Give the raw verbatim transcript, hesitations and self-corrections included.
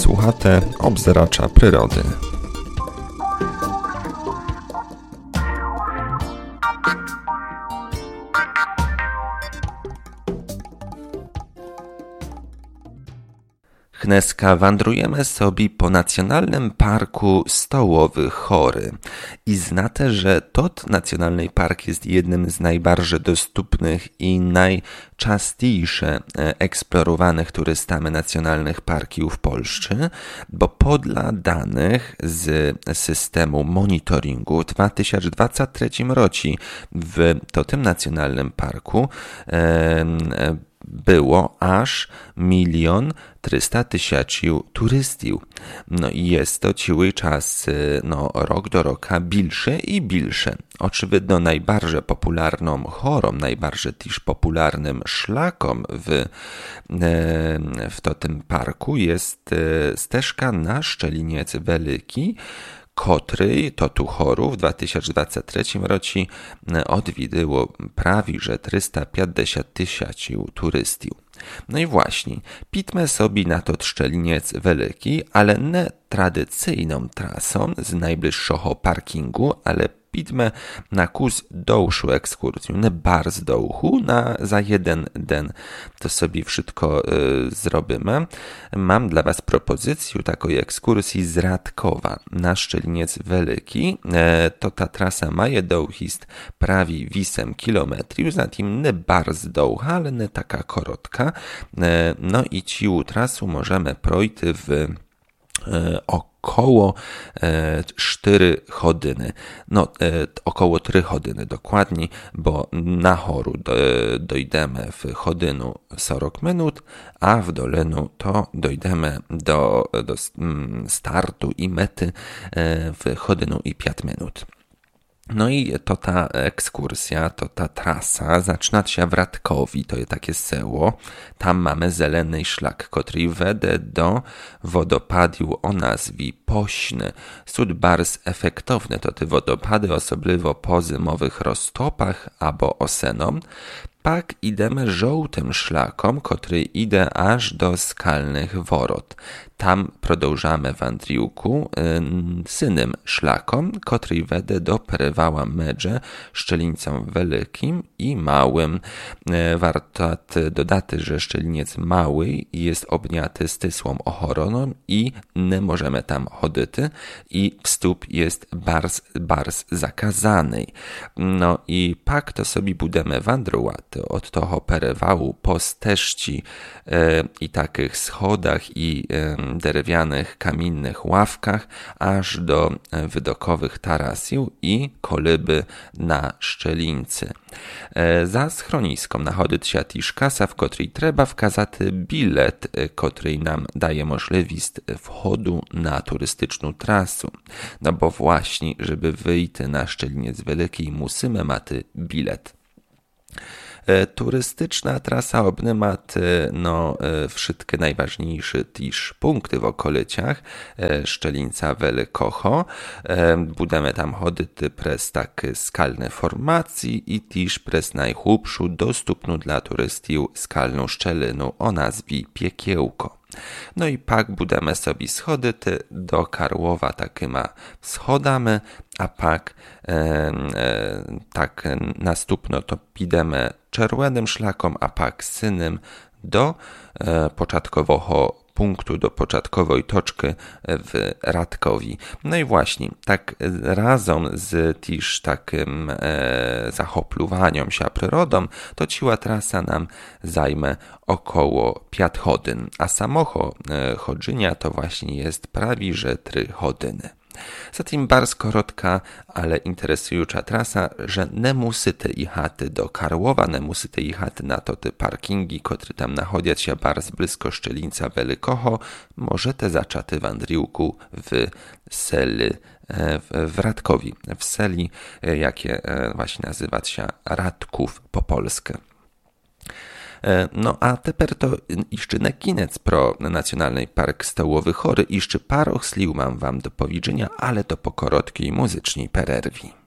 Słuchate obzeracza przyrody. Dneska wandrujemy sobie po Nacjonalnym Parku Stołowy Chory i znate, że tot Nacjonalny Park jest jednym z najbardziej dostępnych i najczęstsze eksplorowanych turystami nacjonalnych parków w Polsce, bo podla danych z systemu monitoringu w dwa tysiące dwudziestym trzecim roku w tym nacjonalnym parku e, było aż milion trzysta tysięcy turystów. No i jest to cały czas, no, rok do roka bilsze i bilsze. Oczywiście najbardziej popularną chorą, najbardziej też popularnym szlakom w, w to tym parku jest ścieżka na Szczeliniec Wielki, który to tu choru w dwa tysiące dwudziestym trzecim roku odwiedziło prawie że trzysta pięćdziesiąt tysięcy turystów. No i właśnie, pitmy sobie na to Szczeliniec Wielki, ale nie tradycyjną trasą z najbliższego parkingu, ale pitmy na kus dłuższą ekskursję, nie bardzo dłuższą, na za jeden dzień to sobie wszystko y, zrobimy. Mam dla was propozycję takiej ekskursji z Radkowa na Szczeliniec Wielki. E, to ta trasa ma długość prawie osiem kilometrów, zatem nie bardzo długa, ale nie taka krótka. E, no i ciu trasu możemy projść w e, około e, cztery godziny. No, e, około trzy godziny dokładnie, bo na choru do, dojdziemy w godzinę czterdzieści minut, a w dolinu to dojdziemy do, do startu i mety e, w godzinę i pięć minut. No i to ta ekskursja, to ta trasa zaczyna się w Radkowi, to jest takie seło. Tam mamy zielony szlak, który wede do wodopadu o nazwie Pośny. Są bardzo efektowne to te wodopady, osobliwo po zimowych roztopach albo osenom. Pak idemy żółtym szlakom, który idzie aż do Skalnych Worot. Tam продовжamy wandriłku y, synym szlakom, który wede do Perewała Medże, Szczelińcem Wielkim i Małym. Y, warto dodać, że Szczeliniec Mały jest obniaty stysłą ochroną i nie możemy tam chodzić i wstup jest bardzo, bardzo zakazany. No i pak to sobie budemy wandrować od toho Perewału po ścieżce y, i takich schodach i y, drewnianych, kamiennych ławkach, aż do widokowych tarasiów i koliby na Szczelińcy. Za schroniską nachodzić się też kasa, w której trzeba wskazać bilet, który nam daje możliwość wchodu na turystyczną trasę. No bo właśnie, żeby wyjść na Szczeliniec Wielki, musimy mieć bilet. Turystyczna trasa obnyma no, wszystkie najważniejsze też punkty w okolicach Szczelińca Wielkoho. Budemy tam chodzić przez takie skalne formacje i też przez najchłupszą, dostępną dla turystów skalną szczelinu o nazwie Piekiełko. No i pak budemy sobie schodzić do Karłowa takima schodami, a pak e, e, tak następno to pidemy czerwonym szlakom, a pak synym do e, początkowego punktu, do początkowej toczki w Radkowi. No i właśnie, tak razem z też takim e, zachoplowaniem się przyrodą, to ciła trasa nam zajmie około pięć godzin, a samocho e, chodzenia to właśnie jest prawie że trzy godziny. Zatem bardzo krótka, ale interesująca trasa, że nie musicie jechać do Karłowa, nie musicie jechać na to te parkingi, które tam nachodzą się bardzo blisko Szczelińca Wielkoho. Możecie zacząć wandriłku w seli, w Radkowi, w seli, jakie właśnie nazywa się Radków po polsku. No a teper to jeszcze na koniec pro Nacjonalny Park Stołowy Chory. Jeszcze parę sliw mam wam do powiedzenia, ale to po krótkiej muzycznej przerwie.